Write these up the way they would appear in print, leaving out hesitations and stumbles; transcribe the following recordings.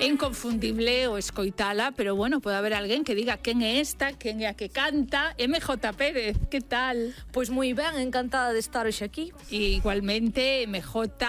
É inconfundible o escoitala, pero bueno, pode haber alguén que diga quen é esta, quen é a que canta. MJ Pérez, que tal? Pois moi ben, encantada de estar hoxe aquí. E igualmente MJ,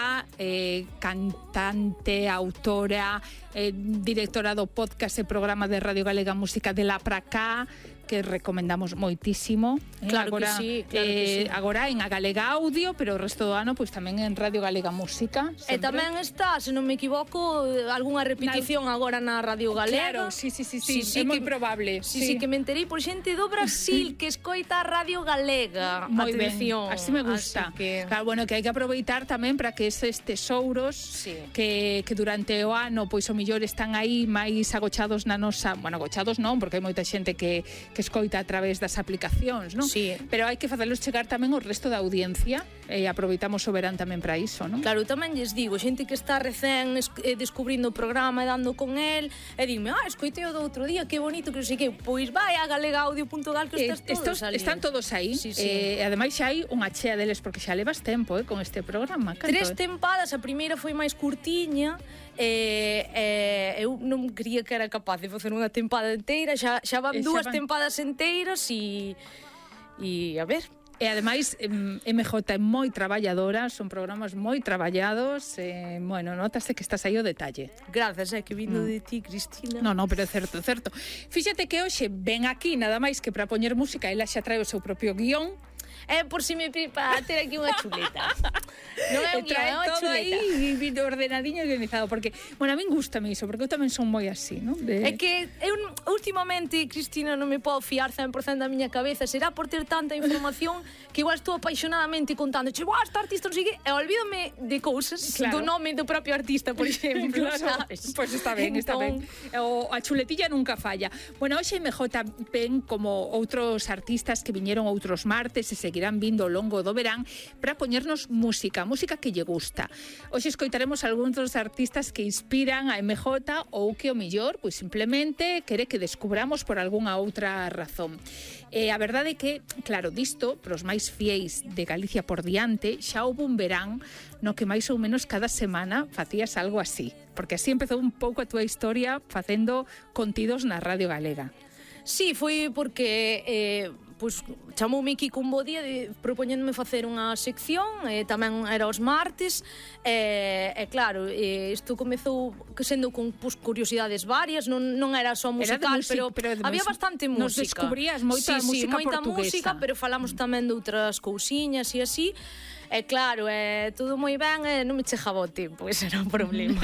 cantante, autora, directora do podcast e programa de Radio Galega Música de La Pra Cá, que recomendamos moitísimo. Claro agora, que sí. Agora en A Galega Audio, pero o resto do ano pois tamén en Radio Galega Música. E tamén está, se non me equivoco, algunha repetición agora na Radio Galega. Claro, sí, é moi probable. Sí, que me enterei por xente do Brasil que escoita a Radio Galega. Moi ben, atención. así me gusta. Claro, bueno, que hai que aproveitar tamén para que eses tesouros que durante o ano pois o millor están aí máis agochados na nosa, bueno, agochados non, porque hai moita xente que escoita a través das aplicacións, non? Sí. Pero hai que facelos chegar tamén ao resto da audiencia e aproveitamos o verán tamén para iso, non? Claro, tamén lles digo, xente que está recén descubrindo o programa e dando con el, e dime, escoitei o do outro día, que bonito, que non sei que, pois vai a galegaaudio.gal que todos ali. Están todos aí, sí. E ademais xa hai unha chea deles, porque xa levas tempo con este programa. 3 tempadas, a primeira foi máis curtiña, eu non quería que era capaz de facer unha tempada inteira, xa van dúas tempadas enteiras e a ver. E ademais MJ é moi traballadora, son programas moi traballados, bueno, notase que estás aí o detalle. Grazas, que vindo de ti, Cristina. No, pero é certo. Fíxate que hoxe ven aquí nada máis que para poñer música, ela xa trae o seu propio guión. Por si me para ter aquí unha chuleta. Non é un guión, é unha chuleta. Aí ordenadiño e organizado, porque, bueno, a min gustame iso, porque eu tamén son moi así, non? É que eu últimamente, Cristina, non me podo fiar 100% da miña cabeza, será por ter tanta información que igual estou apaixonadamente contando, esta artista non sei que, e olvídome de cousas, do nome do propio artista, por exemplo, sabes? Pois está ben, está ben. A chuletilla nunca falla. Bueno, hoxe MJ ven como outros artistas que viñeron outros martes e seguirán vindo ao longo do verán para poñernos música que lle gusta. Hoxe escoitaremos algúns dos artistas que inspiran a MJ ou que o mellor, pois simplemente quere que descubramos por algunha outra razón. A verdade é que, claro, disto, pros máis fieis de Galicia por diante, xa houve un verán no que máis ou menos cada semana facías algo así, porque así empezou un pouco a túa historia facendo contidos na Radio Galega. Sí, foi porque chamoume Kiko un bo día propoñéndome facer unha sección, tamén era os martes, e claro, isto comezou sendo con curiosidades varias, non era só musical, pero había bastante música. Nos descubrías moita música portuguesa. Moita música, pero falamos tamén de outras cousiñas e así. E claro, todo moi ben, non me chegaba o tempo, ese era o problema.